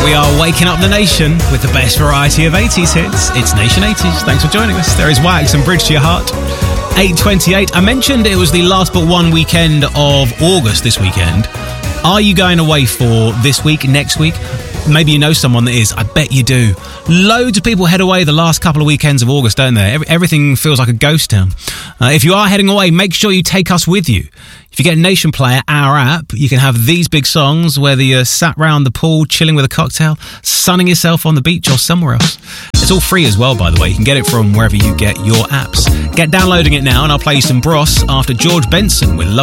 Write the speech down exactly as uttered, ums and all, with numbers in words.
We are waking up the nation with the best variety of eighties hits. It's Nation eighties. Thanks for joining us. There is Wax and Bridge to Your Heart. eight twenty-eight. I mentioned it was the last but one weekend of August this weekend. Are you going away for this week, next week? Maybe you know someone that is. I bet you do. Loads of people head away the last couple of weekends of August, don't they? Every, everything feels like a ghost town. Uh, if you are heading away, make sure you take us with you. If you get Nation Player, our app, you can have these big songs, whether you're sat round the pool, chilling with a cocktail, sunning yourself on the beach or somewhere else. It's all free as well, by the way. You can get it from wherever you get your apps. Get downloading it now, and I'll play you some Bros after George Benson with Love.